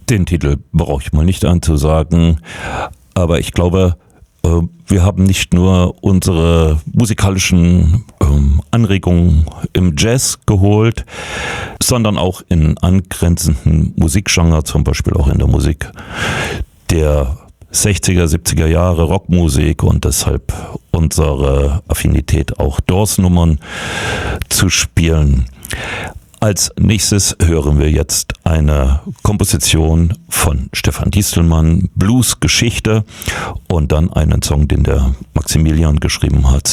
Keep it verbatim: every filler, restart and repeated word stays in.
Den Titel brauche ich mal nicht anzusagen, aber ich glaube, wir haben nicht nur unsere musikalischen Anregungen im Jazz geholt, sondern auch in angrenzenden Musikgenre, zum Beispiel auch in der Musik der sechziger, siebziger Jahre, Rockmusik, und deshalb unsere Affinität, auch Doors-Nummern zu spielen. Als nächstes hören wir jetzt eine Komposition von Stefan Distelmann, Blues-Geschichte, und dann einen Song, den der Maximilian geschrieben hat,